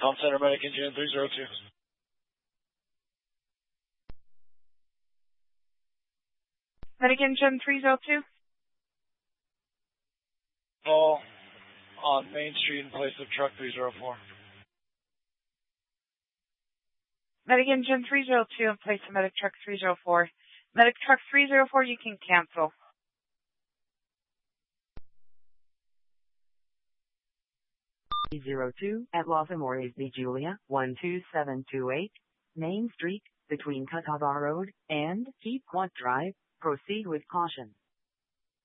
Palm Center Medic Engine 302. Medic Engine 302. Call on Main Street in place of truck 304. Medic Engine 302 in place of Medic Truck 304. Medic Truck 304, you can cancel. 02 at Los Amores de Julia, 12728, Main Street, between Catawba Road and Keep What Drive. Proceed with caution.